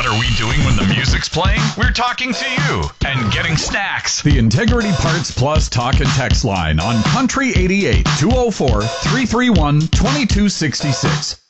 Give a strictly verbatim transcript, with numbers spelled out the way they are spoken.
are we doing when the music's playing? We're talking to you and getting snacks. The Integrity Parts Plus talk and text line on Country eighty-eight, two oh four, three three one, two two six six.